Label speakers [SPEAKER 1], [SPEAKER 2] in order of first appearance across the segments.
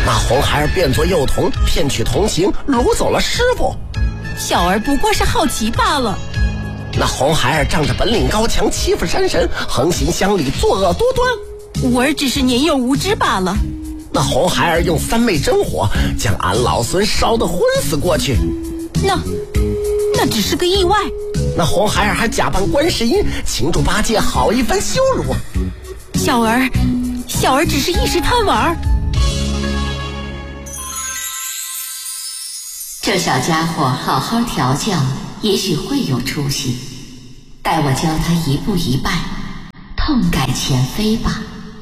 [SPEAKER 1] 那红孩儿变作幼童，骗取同行，掳走了师傅。
[SPEAKER 2] 小儿不过是好奇罢了。
[SPEAKER 1] 那红孩儿仗着本领高强，欺负山神，横行乡里，作恶多端。
[SPEAKER 2] 吾儿只是年幼无知罢了。
[SPEAKER 1] 那红孩儿用3昧真火，将俺老孙烧得昏死过去。
[SPEAKER 2] 那只是个意外。
[SPEAKER 1] 那红孩儿还假扮观世音，擒住八戒，好一番羞辱。
[SPEAKER 2] 小儿只是一时贪玩。
[SPEAKER 3] 这小家伙好好调教，也许会有出息。待我教他一步一拜，痛改前非吧。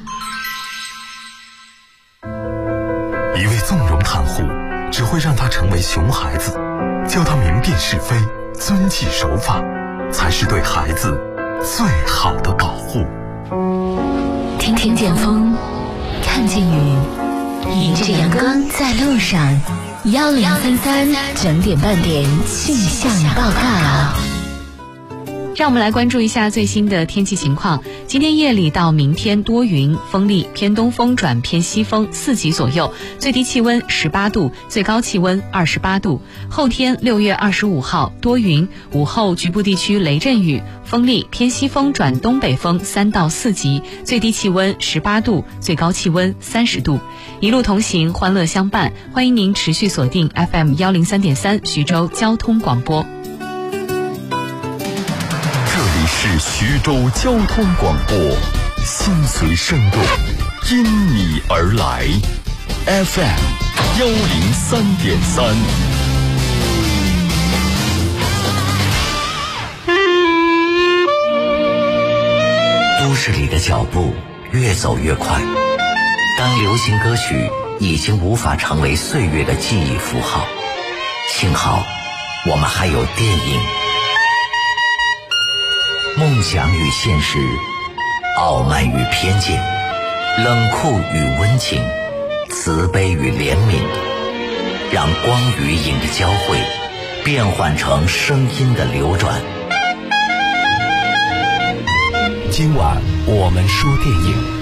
[SPEAKER 4] 一味纵容袒护，只会让他成为熊孩子。教他明辨是非，遵纪守法，才是对孩子最好的保护。
[SPEAKER 5] 听听见风，看见雨，迎着阳光在路上。1033整点半点气象报告。
[SPEAKER 6] 让我们来关注一下最新的天气情况。今天夜里到明天多云，风力偏东风转偏西风4级左右，最低气温18度，最高气温28度。后天6月25号多云，午后局部地区雷阵雨，风力偏西风转东北风3到4级，最低气温18度，最高气温30度。一路同行，欢乐相伴，欢迎您持续锁定 FM 103.3徐州交通广播。
[SPEAKER 4] 是徐州交通广播，心随声动，因你而来。FM 103.3。
[SPEAKER 7] 都市里的脚步越走越快，当流行歌曲已经无法成为岁月的记忆符号，幸好我们还有电影。梦想与现实，傲慢与偏见，冷酷与温情，慈悲与怜悯，让光与影的交汇变换成声音的流转。
[SPEAKER 8] 今晚我们说电影。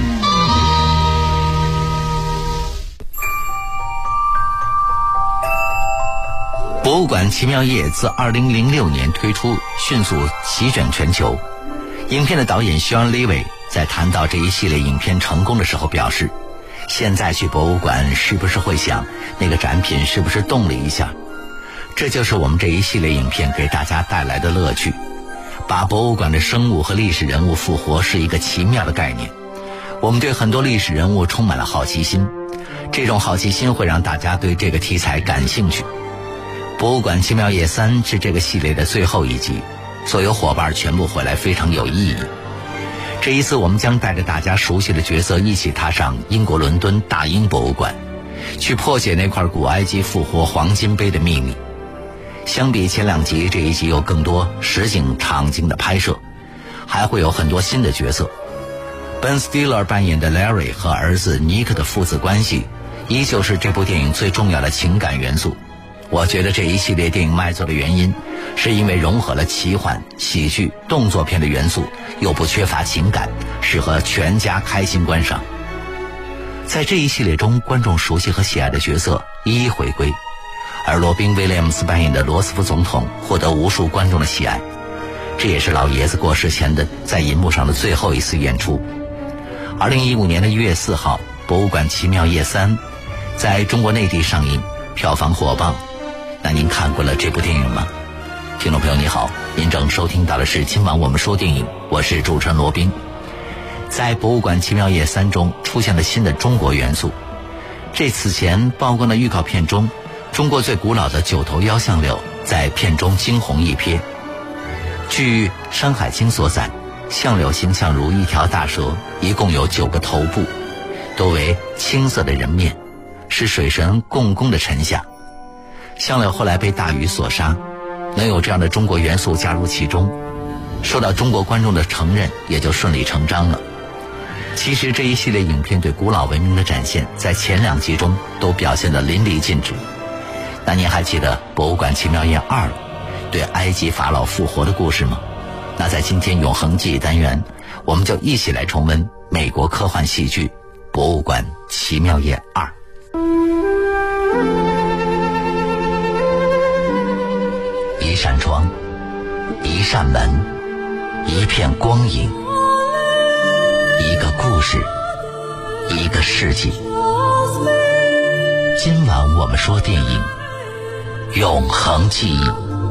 [SPEAKER 7] 博物馆奇妙夜自2006年推出，迅速席卷全球。影片的导演Sean Levy在谈到这一系列影片成功的时候表示，现在去博物馆是不是会想那个展品是不是动了一下？这就是我们这一系列影片给大家带来的乐趣。把博物馆的生物和历史人物复活是一个奇妙的概念。我们对很多历史人物充满了好奇心，这种好奇心会让大家对这个题材感兴趣。博物馆奇妙夜3是这个系列的最后一集，所有伙伴全部回来非常有意义。这一次我们将带着大家熟悉的角色一起踏上英国伦敦大英博物馆，去破解那块古埃及复活黄金杯的秘密。相比前2集，这一集有更多实景场景的拍摄，还会有很多新的角色。Ben Stiller 扮演的 Larry 和儿子 Nick 的父子关系依旧是这部电影最重要的情感元素。我觉得这一系列电影卖座的原因，是因为融合了奇幻、喜剧、动作片的元素，又不缺乏情感，适合全家开心观赏。在这一系列中，观众熟悉和喜爱的角色一一回归，而罗宾·威廉姆斯扮演的罗斯福总统获得无数观众的喜爱。这也是老爷子过世前的在银幕上的最后一次演出。2015年的1月4号，博物馆奇妙夜3在中国内地上映，票房火爆。那您看过了这部电影吗？听众朋友你好，您正收听到的是今晚我们说电影，我是主持人罗宾。在博物馆奇妙夜3中出现了新的中国元素。这此前曝光的预告片中，中国最古老的9头腰相柳在片中惊鸿一瞥。据《山海经》所载，相柳形象如一条大蛇，一共有9个头部，都为青色的人面，是水神共工的臣下。相柳后来被大禹所杀，能有这样的中国元素加入其中，受到中国观众的承认，也就顺理成章了。其实这一系列影片对古老文明的展现，在前2集中都表现得淋漓尽致。那您还记得《博物馆奇妙夜2》对埃及法老复活的故事吗？那在今天永恒记忆单元，我们就一起来重温美国科幻戏剧《博物馆奇妙夜2》。 一扇窗，一扇门，一片光影，一个故事，一个世纪。今晚我们说电影《永恒记忆》。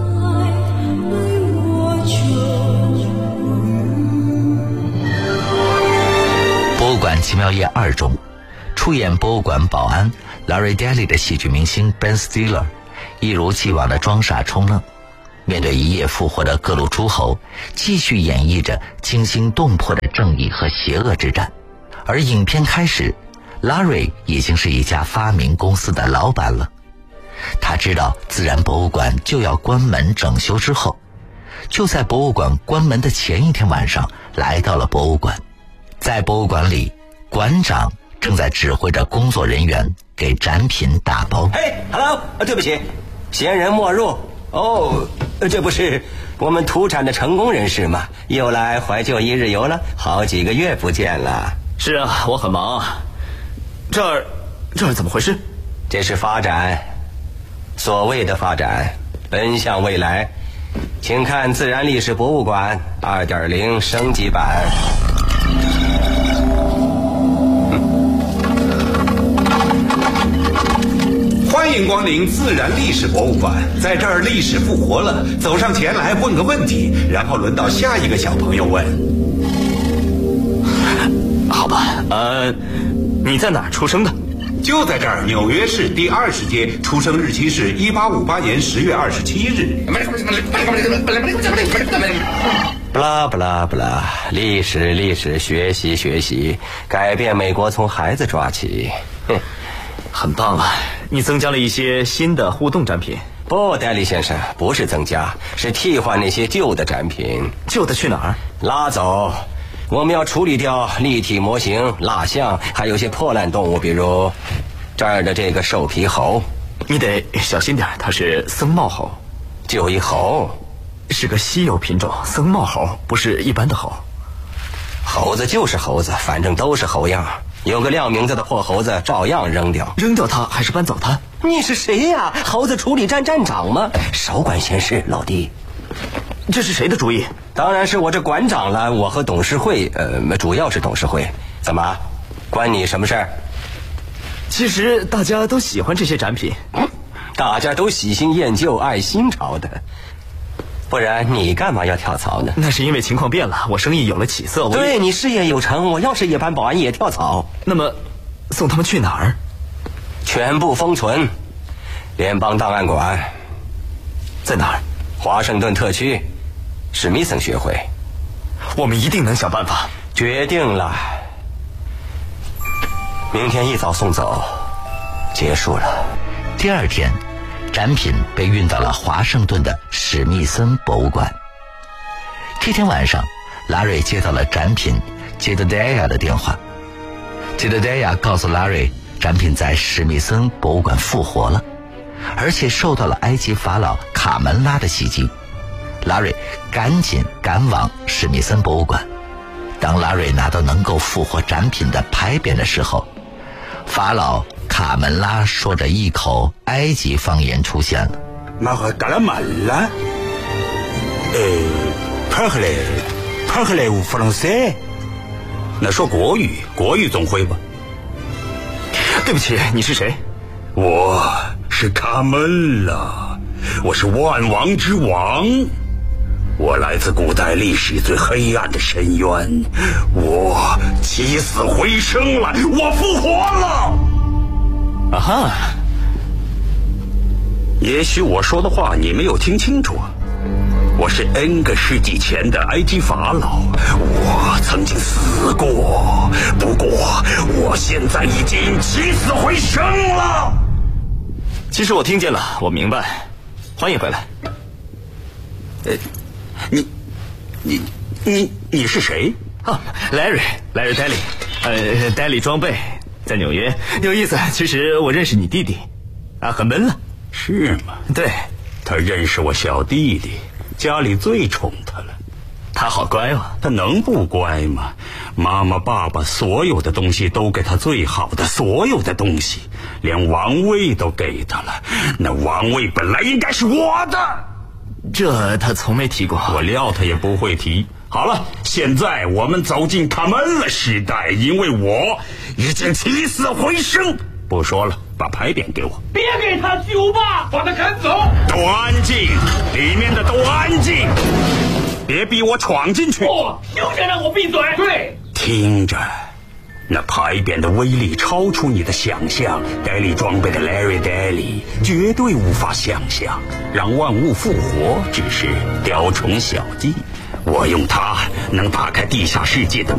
[SPEAKER 7] 博物馆奇妙夜2中，出演博物馆保安 Larry Daly 的喜剧明星 Ben Stiller 一如既往的装傻充愣，面对一夜复活的各路诸侯，继续演绎着惊心动魄的正义和邪恶之战。而影片开始， Larry 已经是一家发明公司的老板了。他知道自然博物馆就要关门整修之后，就在博物馆关门的前一天晚上来到了博物馆。在博物馆里，馆长正在指挥着工作人员给展品打包。
[SPEAKER 1] Hello， 对不起，闲人莫入。这不是我们土产的成功人士吗？又来怀旧一日游了，好几个月不见了。
[SPEAKER 9] 是啊，我很忙啊。这儿怎么回事？
[SPEAKER 1] 这是发展，所谓的发展，奔向未来。请看自然历史博物馆 2.0 升级版。
[SPEAKER 10] 欢迎光临自然历史博物馆，在这儿历史复活了，走上前来问个问题，然后轮到下一个小朋友问。
[SPEAKER 9] 好吧，你在哪儿出生的？
[SPEAKER 10] 就在这儿，纽约市第20街，出生日期是1858年10月27日。
[SPEAKER 1] 不啦不啦不啦，历史，学习，改变美国从孩子抓起。
[SPEAKER 9] 很棒啊，你增加了一些新的互动展品。
[SPEAKER 1] 不，戴利先生，不是增加，是替换那些旧的展品。
[SPEAKER 9] 旧的去哪儿？
[SPEAKER 1] 拉走。我们要处理掉立体模型、蜡像，还有些破烂动物，比如这儿的这个兽皮猴。
[SPEAKER 9] 你得小心点，它是僧帽猴。
[SPEAKER 1] 就一猴，
[SPEAKER 9] 是个稀有品种，僧帽猴不是一般的猴。
[SPEAKER 1] 猴子就是猴子，反正都是猴样。有个亮名字的破猴子照样扔掉。
[SPEAKER 9] 扔掉它还是搬走它？
[SPEAKER 1] 你是谁呀？猴子处理站站长吗？少管闲事，老弟。
[SPEAKER 9] 这是谁的主意？
[SPEAKER 1] 当然是我这馆长了，我和董事会，主要是董事会。怎么，关你什么事儿？
[SPEAKER 9] 其实大家都喜欢这些展品，
[SPEAKER 1] 大家都喜新厌旧，爱新潮的。不然你干嘛要跳槽呢？
[SPEAKER 9] 那是因为情况变了，我生意有了起色。
[SPEAKER 1] 对，你事业有成，我要是夜班保安也跳槽。
[SPEAKER 9] 那么送他们去哪儿？
[SPEAKER 1] 全部封存。联邦档案馆。
[SPEAKER 9] 在哪儿？
[SPEAKER 1] 华盛顿特区史密森学会。
[SPEAKER 9] 我们一定能想办法。
[SPEAKER 1] 决定了，明天一早送走，结束了。
[SPEAKER 7] 第二天，展品被运到了华盛顿的史密森博物馆。这天晚上，拉瑞接到了展品杰德戴亚的电话。杰德戴亚告诉拉瑞，展品在史密森博物馆复活了，而且受到了埃及法老卡门拉的袭击。拉瑞赶紧赶往史密森博物馆。当拉瑞拿到能够复活展品的牌匾的时候，法老卡门拉说着一口埃及方言出现了。
[SPEAKER 10] parlez vous français？ 那说国语总会吧？
[SPEAKER 9] 对不起，你是谁？
[SPEAKER 10] 我是卡门拉，我是万王之王，我来自古代历史最黑暗的深渊，我起死回生了，我复活了！
[SPEAKER 9] 啊哈！
[SPEAKER 10] 也许我说的话你没有听清楚，我是 N 个世纪前的埃及法老，我曾经死过，不过我现在已经起死回生了。
[SPEAKER 9] 其实我听见了，我明白。欢迎回来。
[SPEAKER 10] 你是谁？
[SPEAKER 9] Larry Daly 装备在纽约，有意思。其实我认识你弟弟，很闷了。
[SPEAKER 10] 是吗？
[SPEAKER 9] 对，
[SPEAKER 10] 他认识我小弟弟，家里最宠他了。
[SPEAKER 9] 他好乖哦。
[SPEAKER 10] 他能不乖吗？妈妈爸爸所有的东西都给他最好的，所有的东西连王位都给他了。那王位本来应该是我的，
[SPEAKER 9] 这他从没提过。
[SPEAKER 10] 我料他也不会提。好了，现在我们走进卡门了时代，因为我已经起死回生。不说了，把牌匾给我。
[SPEAKER 11] 别给他酒吧，把他赶走。
[SPEAKER 10] 都安静，里面的都安静，别逼我闯进去。
[SPEAKER 11] 听着，让我闭嘴。对，
[SPEAKER 10] 听着，那牌匾的威力超出你的想象。Daily 装备的 Larry Daily 绝对无法想象，让万物复活只是雕虫小技。我用它能打开地下世界的